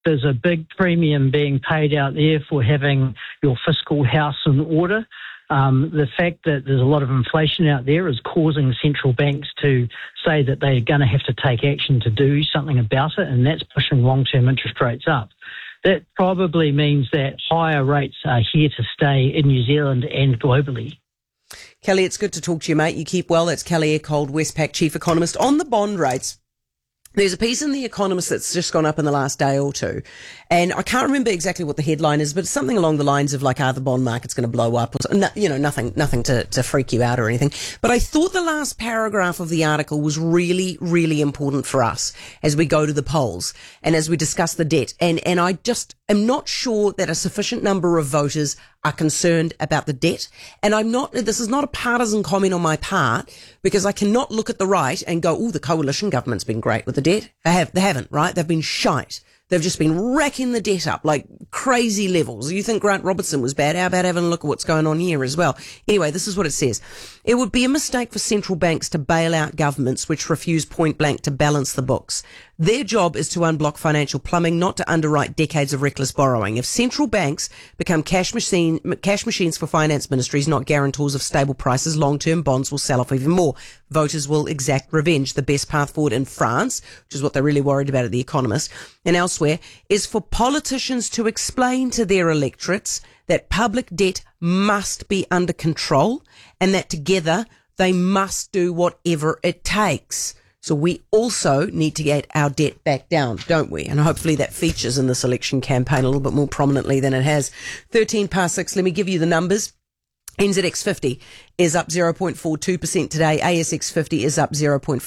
there's a big premium being paid out there for having your fiscal house in order. The fact that there's a lot of inflation out there is causing central banks to say that they're going to have to take action to do something about it, and that's pushing long-term interest rates up. That probably means that higher rates are here to stay in New Zealand and globally. Kelly, it's good to talk to you, mate. You keep well. That's Kelly Eckhold, Westpac chief economist. On the bond rates, there's a piece in The Economist that's just gone up in the last day or two. And I can't remember exactly what the headline is, but it's something along the lines of like, are the bond market's going to blow up? Or, nothing to freak you out or anything. But I thought the last paragraph of the article was really, really important for us as we go to the polls and as we discuss the debt. And I just am not sure that a sufficient number of voters are concerned about the debt. And this is not a partisan comment on my part, because I cannot look at the right and go, the coalition government's been great with the debt. They haven't, right? They've been shite. They've just been racking the debt up like crazy levels. You think Grant Robertson was bad? How about having a look at what's going on here as well? Anyway, this is what it says. It would be a mistake for central banks to bail out governments which refuse point blank to balance the books. Their job is to unblock financial plumbing, not to underwrite decades of reckless borrowing. If central banks become cash machines for finance ministries, not guarantors of stable prices, long-term bonds will sell off even more. Voters will exact revenge. The best path forward in France, which is what they're really worried about at The Economist, and elsewhere, is for politicians to explain to their electorates that public debt must be under control and that together they must do whatever it takes. So we also need to get our debt back down, don't we? And hopefully that features in this election campaign a little bit more prominently than it has. 6:13, let me give you the numbers. NZX 50 is up 0.42% today. ASX 50 is up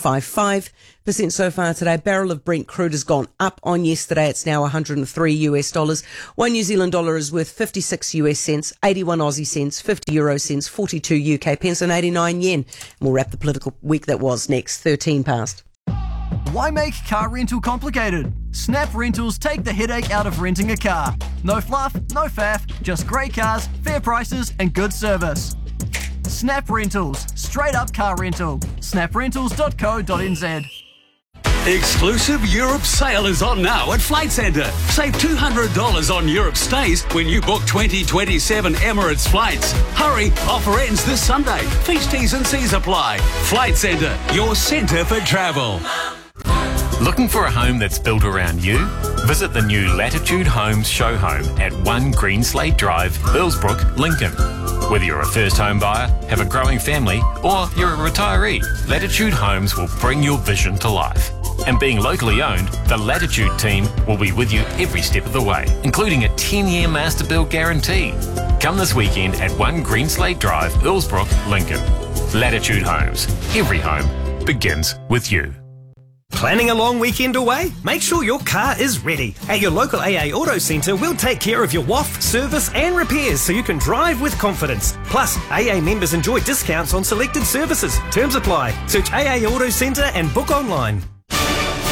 0.55% so far today. Barrel of Brent crude has gone up on yesterday. It's now $103. $1 New Zealand dollar is worth 56 US cents, 81 Aussie cents, 50 euro cents, 42 UK pence and 89 yen. And we'll wrap the political week that was next. 13 past. Why make car rental complicated? Snap Rentals take the headache out of renting a car. No fluff, no faff, just great cars, fair prices and good service. Snap Rentals, straight up car rental. snaprentals.co.nz. Exclusive Europe sale is on now at Flight Centre. Save $200 on Europe stays when you book 2027 Emirates flights. Hurry, offer ends this Sunday. Feast T's and C's apply. Flight Centre, your centre for travel. Looking for a home that's built around you? Visit the new Latitude Homes show home at 1 Greenslade Drive, Earlsbrook, Lincoln. Whether you're a first home buyer, have a growing family, or you're a retiree, Latitude Homes will bring your vision to life. And being locally owned, the Latitude team will be with you every step of the way, including a 10-year master build guarantee. Come this weekend at 1 Greenslade Drive, Earlsbrook, Lincoln. Latitude Homes. Every home begins with you. Planning a long weekend away? Make sure your car is ready. At your local AA Auto Centre, we'll take care of your WAF, service and repairs so you can drive with confidence. Plus, AA members enjoy discounts on selected services. Terms apply. Search AA Auto Centre and book online.